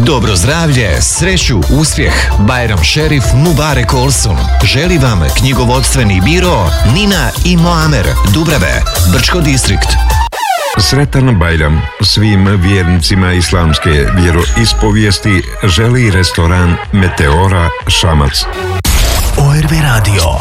Dobro zdravlje, sreću, uspjeh. Bajram Šerif Mubarek Olsun. Želi vam knjigovodstveni biro Nina i Moamer, Dubrave, Brčko distrikt. Sretan Bajram svim vjernicima islamske vjeroispovijesti želi restoran Meteora Šamac. ORV Radio.